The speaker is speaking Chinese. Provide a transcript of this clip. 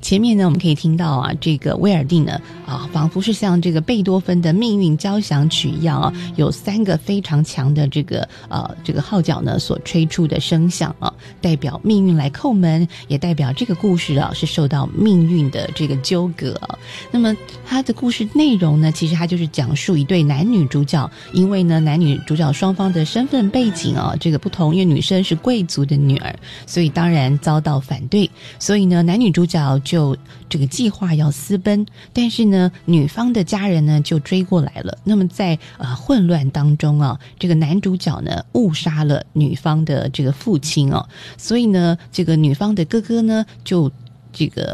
前面呢，我们可以听到啊，这个威尔第呢，仿佛是像这个贝多芬的命运交响曲一样啊，有3个非常强的这个号角呢所吹出的声响啊，代表命运来叩门，也代表这个故事啊是受到命运的这个纠葛啊。那么它的故事内容呢，其实它就是讲述一对男女主角，因为呢男女主角双方的身份背景啊这个不同，因为女生是贵族的女儿，所以当然遭到反对，所以呢男女主角就这个计划要私奔，但是呢女方的家人呢就追过来了。那么在混乱当中啊，这个男主角呢误杀了女方的这个父亲啊，所以呢这个女方的哥哥呢就这个